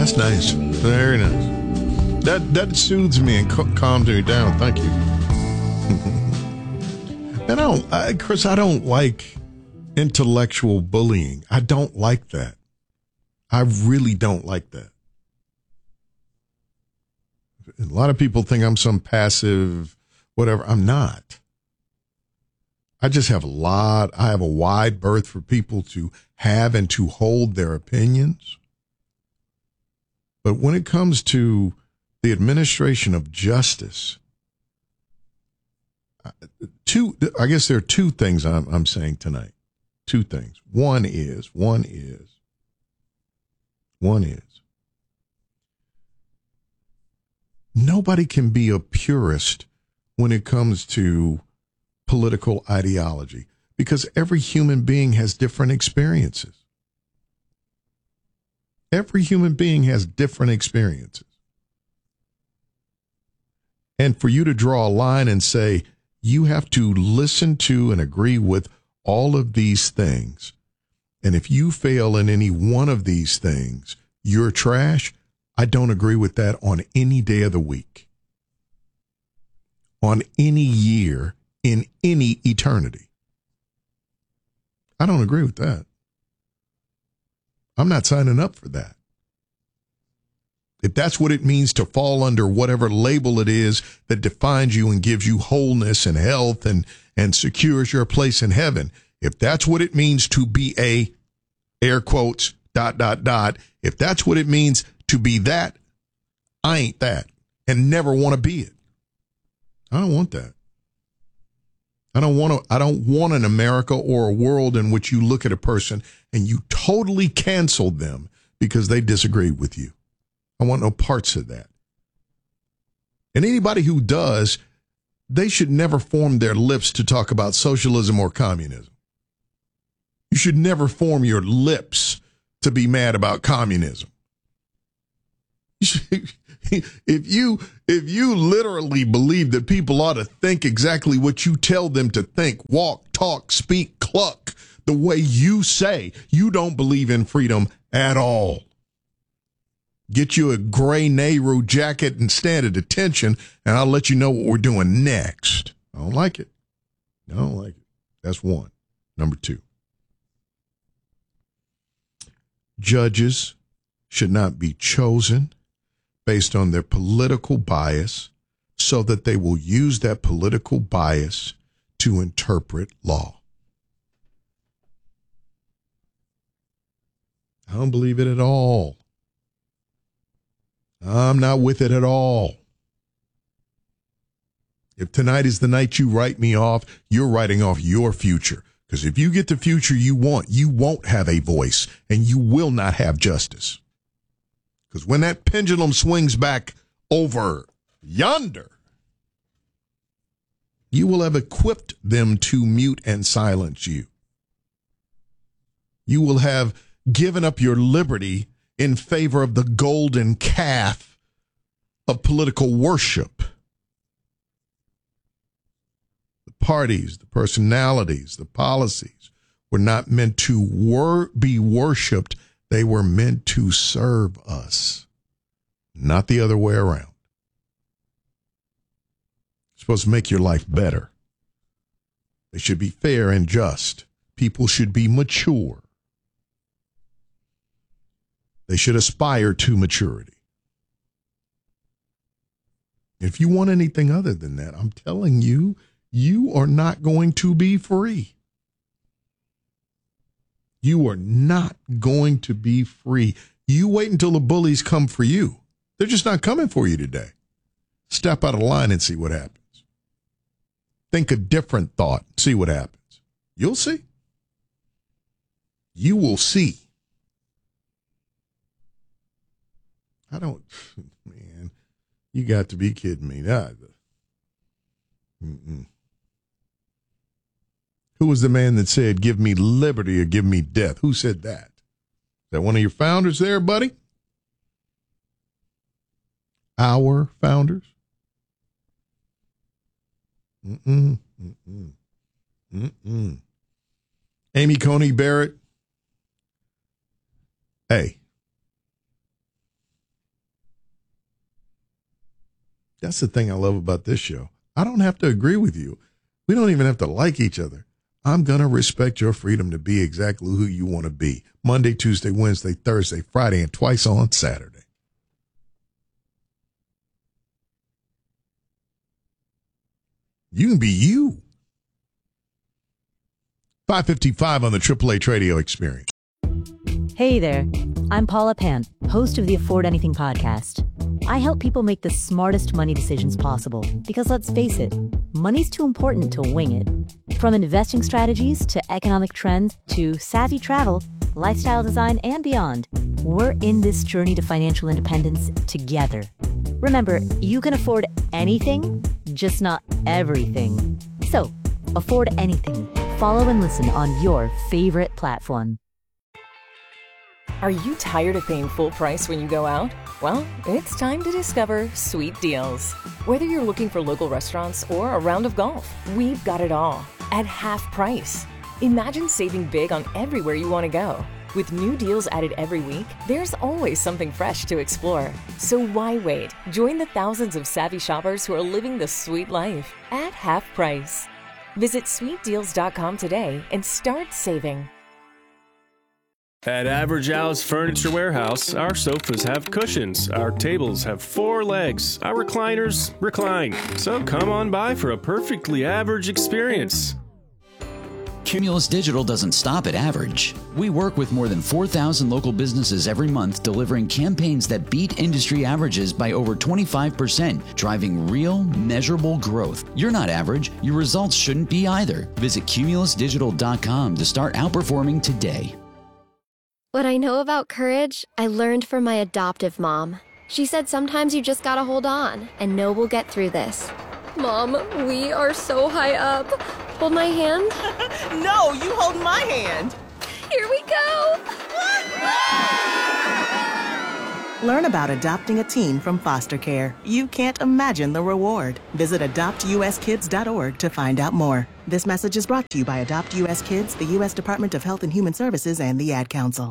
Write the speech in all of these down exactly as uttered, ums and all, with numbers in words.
That's nice. Very nice. That that soothes me and cal- calms me down. Thank you. And I don't, I, Chris, I don't like intellectual bullying. I don't like that. I really don't like that. A lot of people think I'm some passive, whatever. I'm not. I just have a lot. I have a wide berth for people to have and to hold their opinions. But when it comes to the administration of justice, two, I guess there are two things I'm, I'm saying tonight. Two things. One is, one is, one is, nobody can be a purist when it comes to political ideology because every human being has different experiences. Every human being has different experiences. And for you to draw a line and say, you have to listen to and agree with all of these things, and if you fail in any one of these things, you're trash, I don't agree with that on any day of the week, on any year, in any eternity. I don't agree with that. I'm not signing up for that. If that's what it means to fall under whatever label it is that defines you and gives you wholeness and health and, and secures your place in heaven, if that's what it means to be a, air quotes, dot, dot, dot, if that's what it means to be that, I ain't that and never want to be it. I don't want that. I don't want to, I don't want an America or a world in which you look at a person and you totally cancel them because they disagree with you. I want no parts of that. And anybody who does, they should never form their lips to talk about socialism or communism. You should never form your lips to be mad about communism. You should, if you if you literally believe that people ought to think exactly what you tell them to think, walk, talk, speak, cluck, the way you say, you don't believe in freedom at all. Get you a gray Nehru jacket and stand at attention, and I'll let you know what we're doing next. I don't like it. I don't like it. That's one. Number two. Judges should not be chosen based on their political bias so that they will use that political bias to interpret law. I don't believe it at all. I'm not with it at all. If tonight is the night you write me off, you're writing off your future. Because if you get the future you want, you won't have a voice and you will not have justice. Because when that pendulum swings back over yonder, you will have equipped them to mute and silence you. You will have given up your liberty in favor of the golden calf of political worship. The parties, the personalities, the policies were not meant to wor- be worshiped. They were meant to serve us, not the other way around. It's supposed to make your life better. They should be fair and just. People should be mature. They should aspire to maturity. If you want anything other than that, I'm telling you, you are not going to be free. You are not going to be free. You wait until the bullies come for you. They're just not coming for you today. Step out of line and see what happens. Think a different thought. See what happens. You'll see. You will see. I don't, man, you got to be kidding me. Mm-mm. Who was the man that said, give me liberty or give me death? Who said that? Is that one of your founders there, buddy? Our founders? Mm-mm, mm-mm, mm-mm. Amy Coney Barrett? Hey. That's the thing I love about this show. I don't have to agree with you. We don't even have to like each other. I'm going to respect your freedom to be exactly who you want to be. Monday, Tuesday, Wednesday, Thursday, Friday, and twice on Saturday. You can be you. five fifty-five on the Triple H Radio Experience. Hey there, I'm Paula Pant, host of the Afford Anything podcast. I help people make the smartest money decisions possible because, let's face it, money's too important to wing it. From investing strategies to economic trends to savvy travel, lifestyle design, and beyond, we're in this journey to financial independence together. Remember, you can afford anything, just not everything. So, afford anything. Follow and listen on your favorite platform. Are you tired of paying full price when you go out? Well, it's time to discover Sweet Deals. Whether you're looking for local restaurants or a round of golf, we've got it all at half price. Imagine saving big on everywhere you want to go. With new deals added every week, there's always something fresh to explore. So why wait? Join the thousands of savvy shoppers who are living the sweet life at half price. Visit sweet deals dot com today and start saving. At Average Al's Furniture Warehouse, our sofas have cushions, our tables have four legs, our recliners recline. So come on by for a perfectly average experience. Cumulus Digital doesn't stop at average. We work with more than four thousand local businesses every month, delivering campaigns that beat industry averages by over twenty-five percent, driving real, measurable growth. You're not average. Your results shouldn't be either. Visit cumulus digital dot com to start outperforming today. What I know about courage, I learned from my adoptive mom. She said sometimes you just gotta hold on and know we'll get through this. Mom, we are so high up. Hold my hand. No, you hold my hand. Here we go. Learn about adopting a teen from foster care. You can't imagine the reward. Visit adopt u s kids dot org to find out more. This message is brought to you by Adopt U S Kids, the U S Department of Health and Human Services, and the Ad Council.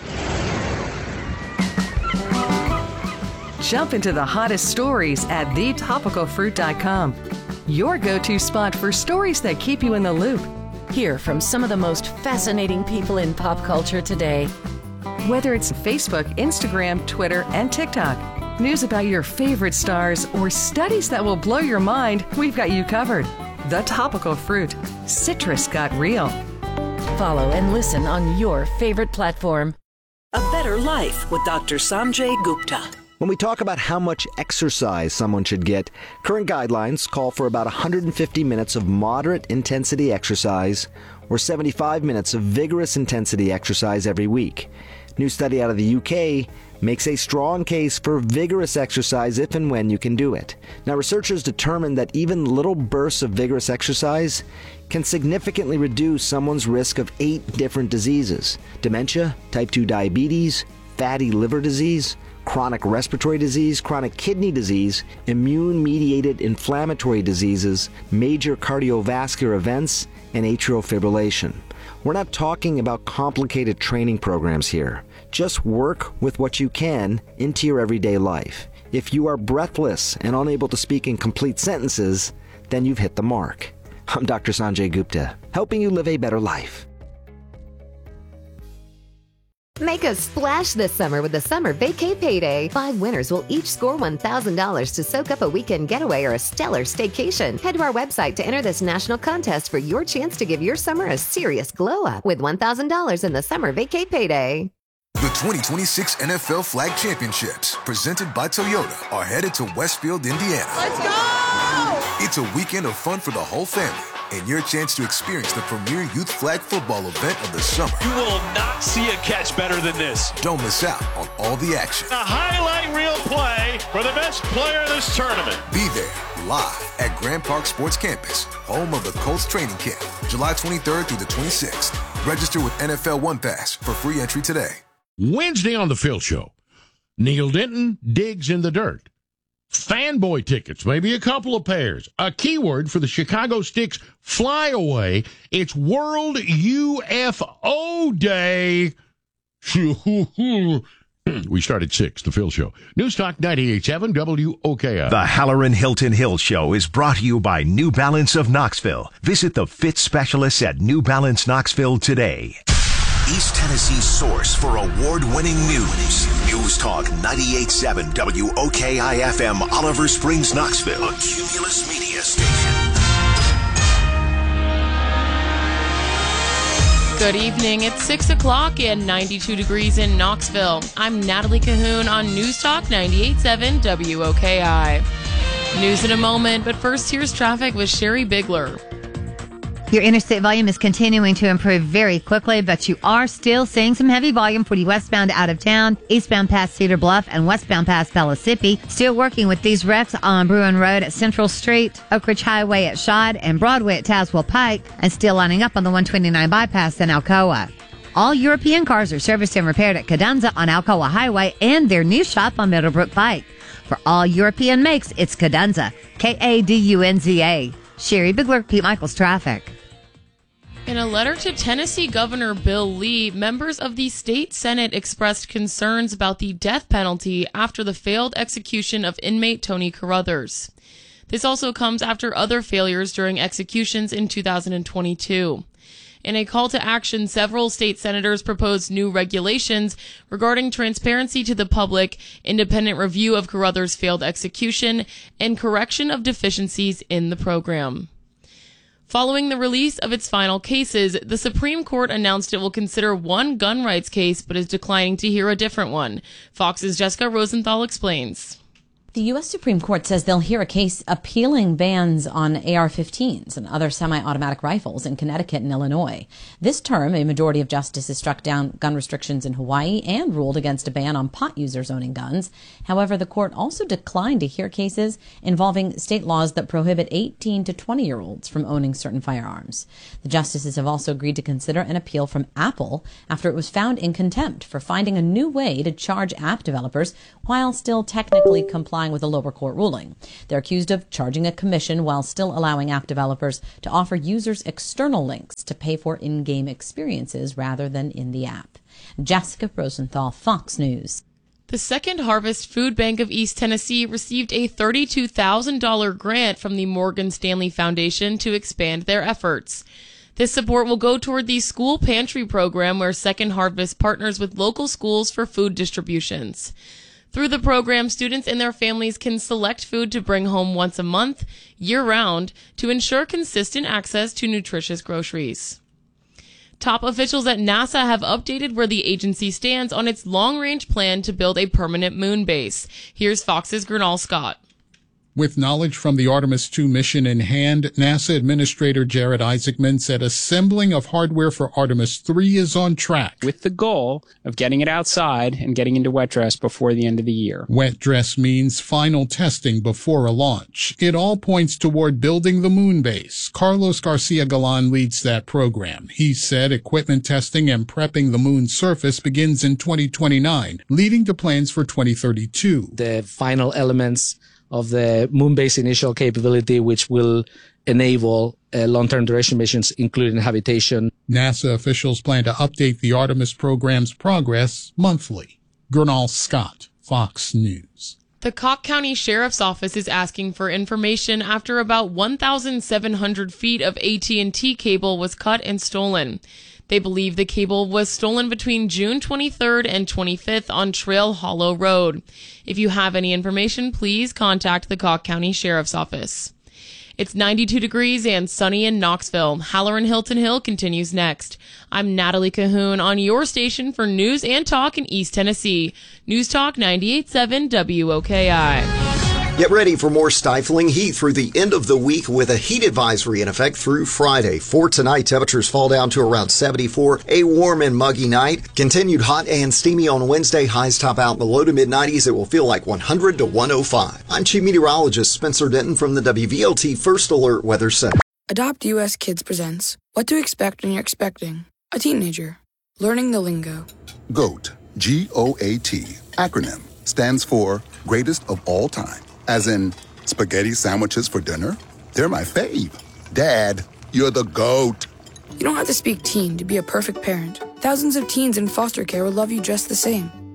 Jump into the hottest stories at the topical fruit dot com. Your go-to spot for stories that keep you in the loop. Hear from some of the most fascinating people in pop culture today. Whether it's Facebook, Instagram, Twitter, and TikTok, news about your favorite stars, or studies that will blow your mind, we've got you covered. The Topical Fruit. Citrus got real. Follow and listen on your favorite platform. A Better Life with Doctor Sanjay Gupta. When we talk about how much exercise someone should get, current guidelines call for about one hundred fifty minutes of moderate intensity exercise or seventy-five minutes of vigorous intensity exercise every week. New study out of the U K makes a strong case for vigorous exercise if and when you can do it. Now, researchers determined that even little bursts of vigorous exercise can significantly reduce someone's risk of eight different diseases: dementia, type two diabetes, fatty liver disease, chronic respiratory disease, chronic kidney disease, immune-mediated inflammatory diseases, major cardiovascular events, and atrial fibrillation. We're not talking about complicated training programs here. Just work with what you can into your everyday life. If you are breathless and unable to speak in complete sentences, then you've hit the mark. I'm Doctor Sanjay Gupta, helping you live a better life. Make a splash this summer with the Summer Vacay Payday. Five winners will each score one thousand dollars to soak up a weekend getaway or a stellar staycation. Head to our website to enter this national contest for your chance to give your summer a serious glow up with one thousand dollars in the Summer Vacay Payday. The twenty twenty-six N F L Flag Championships, presented by Toyota, are headed to Westfield, Indiana. Let's go! It's a weekend of fun for the whole family, and your chance to experience the premier youth flag football event of the summer. You will not see a catch better than this. Don't miss out on all the action. A highlight reel play for the best player in this tournament. Be there live at Grand Park Sports Campus, home of the Colts training camp, July twenty-third through the twenty-sixth. Register with N F L One Pass for free entry today. Wednesday on the Phil Show, Neil Denton digs in the dirt. Fanboy tickets, maybe a couple of pairs. A keyword for the Chicago Sticks flyaway. It's World U F O Day. We start at six, The Phil Show. News Talk ninety-eight point seven W O K I. The Halloran Hilton Hill Show is brought to you by New Balance of Knoxville. Visit the fit specialists at New Balance Knoxville today. East Tennessee's source for award-winning news. News Talk ninety-eight point seven W O K I F M, Oliver Springs, Knoxville. A Cumulus Media Station. Good evening. It's six o'clock and ninety-two degrees in Knoxville. I'm Natalie Cahoon on News Talk ninety-eight point seven W O K I. News in a moment, but first here's traffic with Sherry Bigler. Your interstate volume is continuing to improve very quickly, but you are still seeing some heavy volume for the westbound out of town, eastbound past Cedar Bluff, and westbound past Pellissippi. Still working with these wrecks on Bruin Road at Central Street, Oak Ridge Highway at Shad, and Broadway at Tazewell Pike, and still lining up on the one twenty-nine bypass in Alcoa. All European cars are serviced and repaired at Cadenza on Alcoa Highway and their new shop on Middlebrook Pike. For all European makes, it's Cadenza, K A D U N Z A. Sherry Bigler, Pete Michaels, Traffic. In a letter to Tennessee Governor Bill Lee, members of the state Senate expressed concerns about the death penalty after the failed execution of inmate Tony Carruthers. This also comes after other failures during executions in two thousand twenty-two. In a call to action, several state senators proposed new regulations regarding transparency to the public, independent review of Carruthers' failed execution, and correction of deficiencies in the program. Following the release of its final cases, the Supreme Court announced it will consider one gun rights case but is declining to hear a different one. Fox's Jessica Rosenthal explains. The U S Supreme Court says they'll hear a case appealing bans on A R fifteens and other semi-automatic rifles in Connecticut and Illinois. This term, a majority of justices struck down gun restrictions in Hawaii and ruled against a ban on pot users owning guns. However, the court also declined to hear cases involving state laws that prohibit eighteen to twenty-year-olds from owning certain firearms. The justices have also agreed to consider an appeal from Apple after it was found in contempt for finding a new way to charge app developers while still technically complying with a lower court ruling. They're accused of charging a commission while still allowing app developers to offer users external links to pay for in-game experiences rather than in the app. Jessica Rosenthal, Fox News. The Second Harvest Food Bank of East Tennessee received a thirty-two thousand dollars grant from the Morgan Stanley Foundation to expand their efforts. This support will go toward the school pantry program where Second Harvest partners with local schools for food distributions. Through the program, students and their families can select food to bring home once a month, year-round, to ensure consistent access to nutritious groceries. Top officials at NASA have updated where the agency stands on its long-range plan to build a permanent moon base. Here's Fox's Gernal Scott. With knowledge from the Artemis two mission in hand, NASA Administrator Jared Isaacman said assembling of hardware for Artemis three is on track, with the goal of getting it outside and getting into wet dress before the end of the year. Wet dress means final testing before a launch. It all points toward building the moon base. Carlos Garcia Galan leads that program. He said equipment testing and prepping the moon's surface begins in twenty twenty-nine, leading to plans for twenty thirty-two. The final elements of the moon base initial capability, which will enable uh, long-term duration missions, including habitation. NASA officials plan to update the Artemis program's progress monthly. Gernal Scott, Fox News. The Cocke County Sheriff's Office is asking for information after about one thousand seven hundred feet of A T and T cable was cut and stolen. They believe the cable was stolen between June twenty-third and twenty-fifth on Trail Hollow Road. If you have any information, please contact the Cocke County Sheriff's Office. It's ninety-two degrees and sunny in Knoxville. Halloran Hilton Hill continues next. I'm Natalie Cahoon on your station for news and talk in East Tennessee. News Talk ninety-eight point seven W O K I. Get ready for more stifling heat through the end of the week with a heat advisory in effect through Friday. For tonight, temperatures fall down to around seventy-four, a warm and muggy night. Continued hot and steamy on Wednesday. Highs top out in the low to mid nineties. It will feel like one hundred to one oh five. I'm Chief Meteorologist Spencer Denton from the W V L T First Alert Weather Center. Adopt U S Kids presents What to Expect When You're Expecting a Teenager. Learning the Lingo. GOAT, G O A T, acronym, stands for Greatest of All Time. As in, spaghetti sandwiches for dinner? They're my fave. Dad, you're the GOAT. You don't have to speak teen to be a perfect parent. Thousands of teens in foster care will love you just the same.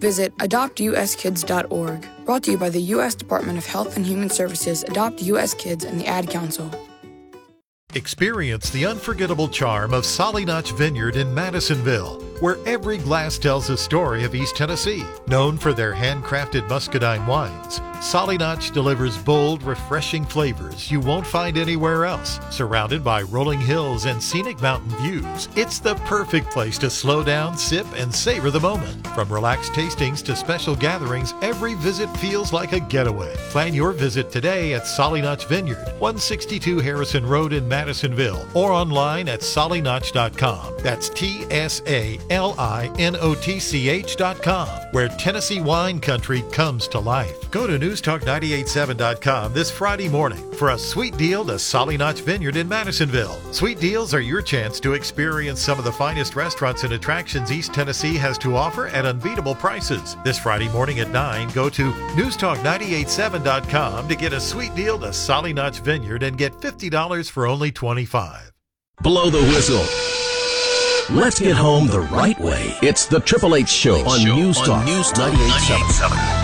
Visit adopt u s kids dot org. Brought to you by the U S Department of Health and Human Services, Adopt U S Kids, and the Ad Council. Experience the unforgettable charm of Solly Notch Vineyard in Madisonville, where every glass tells a story of East Tennessee. Known for their handcrafted muscadine wines, Solly Notch delivers bold, refreshing flavors you won't find anywhere else. Surrounded by rolling hills and scenic mountain views, it's the perfect place to slow down, sip, and savor the moment. From relaxed tastings to special gatherings, every visit feels like a getaway. Plan your visit today at Solly Notch Vineyard, one sixty-two Harrison Road in Madisonville, or online at solly notch dot com. That's T S A L I N O T C H dot com, where Tennessee wine country comes to life. Go to news talk nine eight seven dot com this Friday morning for a sweet deal to Solly Notch Vineyard in Madisonville. Sweet deals are your chance to experience some of the finest restaurants and attractions East Tennessee has to offer at unbeatable prices. This Friday morning at nine, go to news talk nine eight seven dot com to get a sweet deal to Solly Notch Vineyard and get fifty dollars for only twenty-five dollars. Blow the whistle. Let's get home the right way. It's the Triple H Show on News Talk ninety-eight point seven.